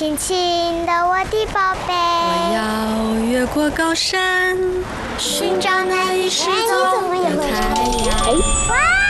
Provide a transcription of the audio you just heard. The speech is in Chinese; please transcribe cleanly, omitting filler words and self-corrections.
轻轻的我的宝贝。 我要越过高山，寻找那已失踪的太阳。 哇！